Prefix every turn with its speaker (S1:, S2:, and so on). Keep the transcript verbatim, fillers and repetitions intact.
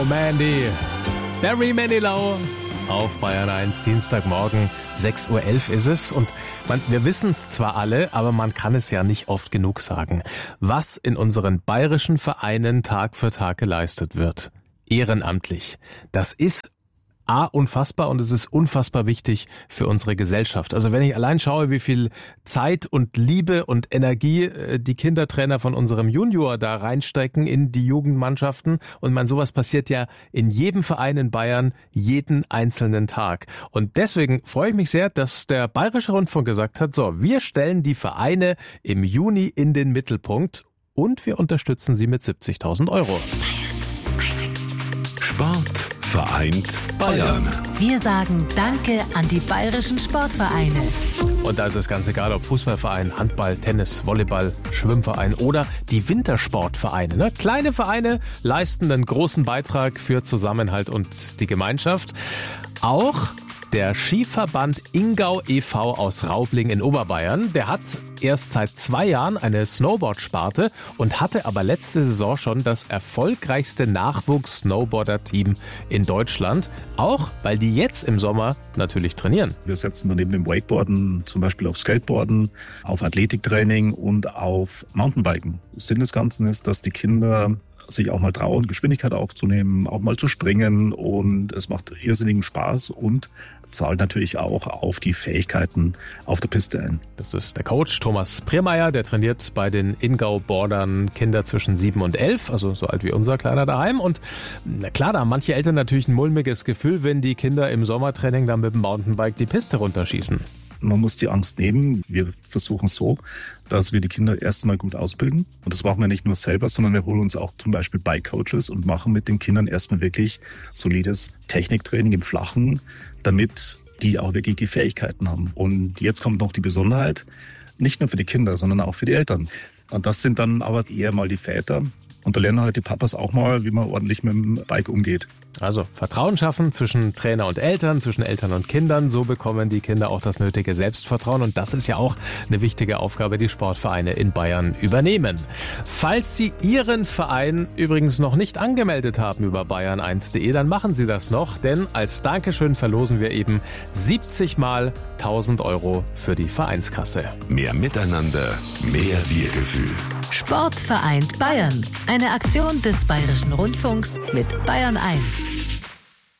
S1: Oh Mandy, Barry Manilow auf Bayern eins, Dienstagmorgen, sechs Uhr elf ist es. Und man, wir wissen es zwar alle, aber man kann es ja nicht oft genug sagen, was in unseren bayerischen Vereinen Tag für Tag geleistet wird. Ehrenamtlich. Das ist A, unfassbar, und es ist unfassbar wichtig für unsere Gesellschaft. Also wenn ich allein schaue, wie viel Zeit und Liebe und Energie die Kindertrainer von unserem Junior da reinstecken in die Jugendmannschaften, und man, sowas passiert ja in jedem Verein in Bayern jeden einzelnen Tag. Und deswegen freue ich mich sehr, dass der Bayerische Rundfunk gesagt hat, so, wir stellen die Vereine im Juni in den Mittelpunkt und wir unterstützen sie mit siebzigtausend Euro.
S2: Sport vereint Bayern.
S3: Wir sagen Danke an die bayerischen Sportvereine.
S1: Und da ist es ganz egal, ob Fußballverein, Handball, Tennis, Volleyball, Schwimmverein oder die Wintersportvereine. Ne? Kleine Vereine leisten einen großen Beitrag für Zusammenhalt und die Gemeinschaft. Auch der Skiverband Ingau e V aus Raubling in Oberbayern, der hat erst seit zwei Jahren eine Snowboard-Sparte und hatte aber letzte Saison schon das erfolgreichste Nachwuchs-Snowboarder-Team in Deutschland. Auch, weil die jetzt im Sommer natürlich trainieren.
S4: Wir setzen dann neben dem Wakeboarden zum Beispiel auf Skateboarden, auf Athletiktraining und auf Mountainbiken. Sinn des Ganzen ist, dass die Kinder sich auch mal trauen, Geschwindigkeit aufzunehmen, auch mal zu springen, und es macht irrsinnigen Spaß und zahlt natürlich auch auf die Fähigkeiten auf der Piste ein.
S1: Das ist der Coach Thomas Priermeier, der trainiert bei den Ingau-Bordern Kinder zwischen sieben und elf, also so alt wie unser Kleiner daheim. Und na klar, da haben manche Eltern natürlich ein mulmiges Gefühl, wenn die Kinder im Sommertraining dann mit dem Mountainbike die Piste runterschießen.
S4: Man muss die Angst nehmen. Wir versuchen so, dass wir die Kinder erst einmal gut ausbilden. Und das machen wir nicht nur selber, sondern wir holen uns auch zum Beispiel Bike-Coaches und machen mit den Kindern erstmal wirklich solides Techniktraining im Flachen, damit die auch wirklich die Fähigkeiten haben. Und jetzt kommt noch die Besonderheit, nicht nur für die Kinder, sondern auch für die Eltern. Und das sind dann aber eher mal die Väter. Und da lernen halt die Papas auch mal, wie man ordentlich mit dem Bike umgeht.
S1: Also Vertrauen schaffen zwischen Trainer und Eltern, zwischen Eltern und Kindern. So bekommen die Kinder auch das nötige Selbstvertrauen. Und das ist ja auch eine wichtige Aufgabe, die Sportvereine in Bayern übernehmen. Falls Sie Ihren Verein übrigens noch nicht angemeldet haben über bayern eins punkt de, dann machen Sie das noch. Denn als Dankeschön verlosen wir eben siebzig mal tausend Euro für die Vereinskasse.
S2: Mehr Miteinander, mehr Wir-Gefühl.
S3: Sport vereint Bayern. Eine Aktion des Bayerischen Rundfunks mit Bayern eins.